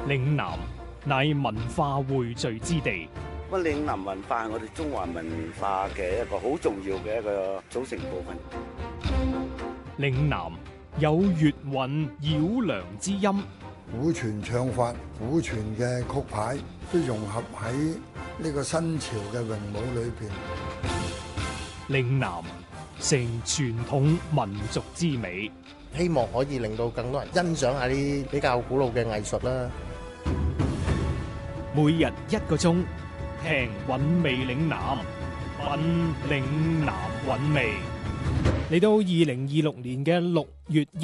嶺南乃文化匯聚之地。 咁嶺南文化係我哋中華文化嘅一個好重要嘅一個組成部分。 嶺南有粵韻繞梁之音， 古傳唱法、古傳嘅曲牌都融合喺呢個新潮嘅詠舞裏邊。 嶺南成傳統民族之美， 希望可以令到更多人欣賞下啲比較古老嘅藝術啦。 每日1個鐘，聽韻味嶺南，品嶺南韻味。嚟到2026年嘅6月1